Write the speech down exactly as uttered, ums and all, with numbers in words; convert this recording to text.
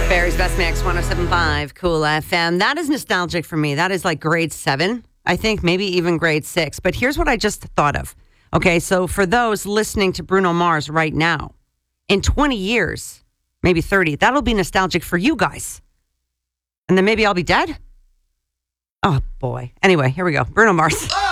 Barry's Best Mix, one oh seven point five, Cool F M. That is nostalgic for me. That is like grade seven, I think, maybe even grade six. But here's what I just thought of. Okay, so for those listening to Bruno Mars right now, in twenty years, maybe thirty, that'll be nostalgic for you guys. And then maybe I'll be dead? Oh, boy. Anyway, here we go. Bruno Mars.